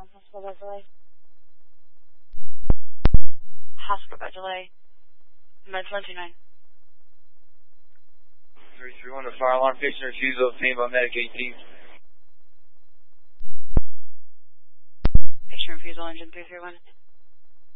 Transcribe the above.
Hospital bed delay. Hospital bed delay. Meds 129. 331, a fire alarm patient refusal obtained by medic 18. Patient refusal, engine 331.